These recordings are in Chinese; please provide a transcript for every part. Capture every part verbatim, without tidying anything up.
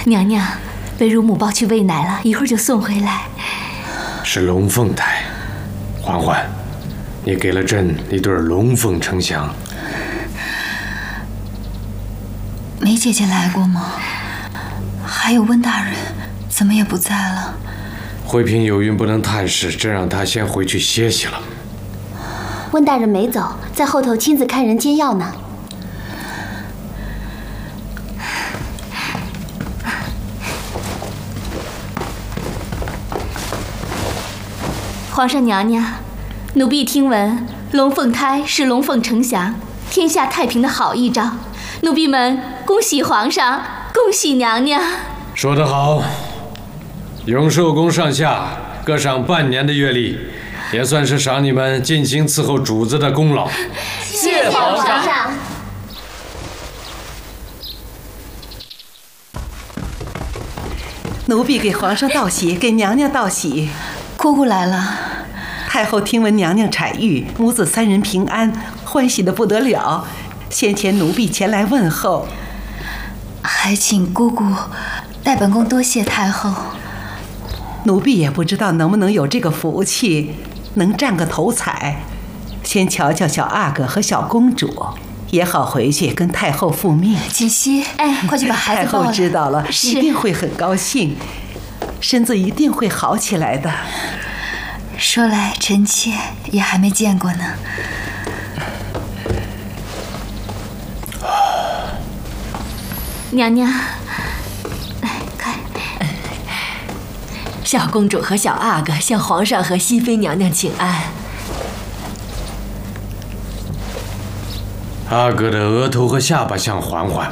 娘娘被乳母抱去喂奶了，一会儿就送回来。 是龙凤胎，嬛嬛，你给了朕一对龙凤呈祥。 梅姐姐来过吗？还有温大人，怎么也不在了？ 惠嫔有孕不能探视，朕让她先回去歇息了。 温大人没走，在后头亲自看人煎药呢。 皇上娘娘，奴婢听闻龙凤胎是龙凤呈祥，天下太平的好预兆。奴婢们恭喜皇上，恭喜娘娘。 说得好，永寿宫上下各赏半年的月例，也算是赏你们尽心伺候主子的功劳。 谢皇上。 奴婢给皇上道喜，给娘娘道喜。 姑姑来了。 太后听闻娘娘产育，母子三人平安，欢喜得不得了。先前奴婢前来问候， 还请姑姑代本宫多谢太后。 奴婢也不知道能不能有这个福气，能占个头彩。先瞧瞧小阿哥和小公主，也好回去跟太后复命。 锦汐，哎，快去把孩子抱来。 太后知道了， 是一定会很高兴，身子一定会好起来的。 说来臣妾也还没见过呢。 娘娘，来看， 小公主和小阿哥向皇上和熹妃娘娘请安。 阿哥的额头和下巴像嬛嬛。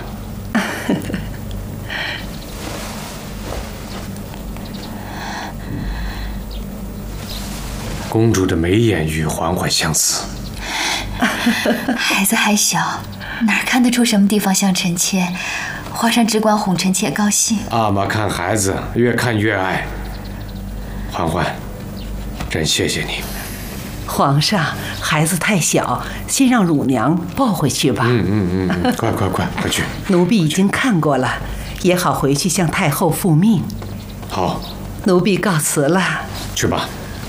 公主的眉眼与嬛嬛相似。 孩子还小，哪看得出什么地方像臣妾？皇上只管哄臣妾高兴。 阿玛看孩子越看越爱。嬛嬛，朕谢谢你。 皇上，孩子太小，先让乳娘抱回去吧。 嗯嗯嗯嗯，快快快，快去！ 奴婢已经看过了，也好回去向太后复命。 好， 奴婢告辞了。 去吧。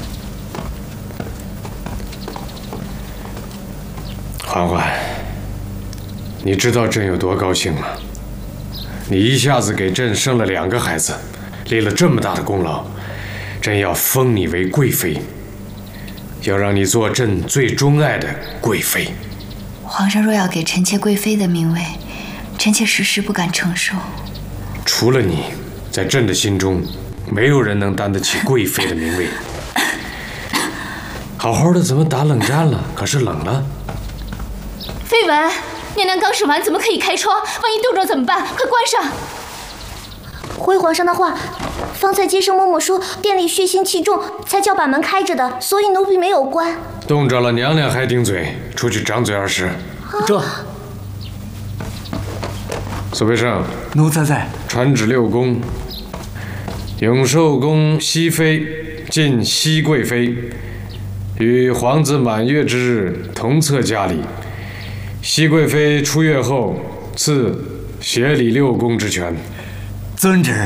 嬛嬛，你知道朕有多高兴吗？你一下子给朕生了两个孩子，立了这么大的功劳，朕要封你为贵妃，要让你做朕最钟爱的贵妃。 皇上若要给臣妾贵妃的名位，臣妾时时不敢承受。 除了你，在朕的心中，没有人能担得起贵妃的名位。好好的怎么打冷战了？可是冷了。 绯闻，娘娘刚审完，怎么可以开窗？万一冻着怎么办？快关上！ 回皇上的话，方才接生嬷嬷说店里血腥气重，才叫把门开着的，所以奴婢没有关。 冻着了，娘娘还顶嘴，出去掌嘴二十。 这。 苏培盛， 奴才在。 传旨六宫，永寿宫熹妃晋熹贵妃，于皇子满月之日同册佳礼。熹贵妃出月后，赐协理六宫之权。 遵旨。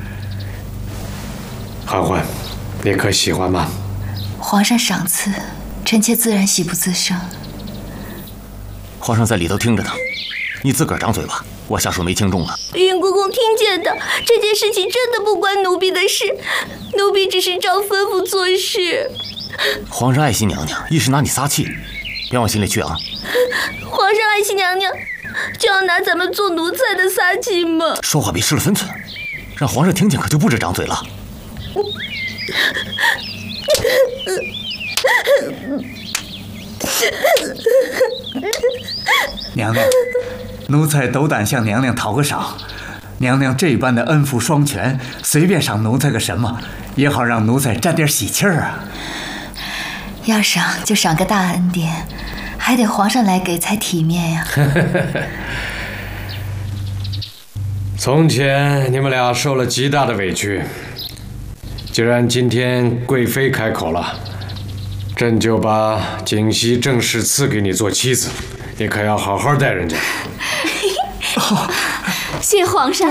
嬛嬛，你可喜欢吗？ 皇上赏赐，臣妾自然喜不自胜。 皇上在里头听着呢，你自个儿掌嘴吧，我下属没听中了。 允公公听见的，这件事情真的不关奴婢的事，奴婢只是照吩咐做事。 皇上爱惜娘娘，一时拿你撒气，别往心里去啊。 皇上爱惜娘娘，就要拿咱们做奴才的撒气吗？ 说话别失了分寸，让皇上听见可就不止张嘴了。 娘娘，奴才斗胆向娘娘讨个赏，娘娘这般的恩福双全，随便赏奴才个什么，也好让奴才沾点喜气儿啊。 要赏就赏个大恩典，还得皇上来给才体面呀。 从前你们俩受了极大的委屈，既然今天贵妃开口了，朕就把锦汐正式赐给你做妻子，你可要好好待人家。 谢皇上。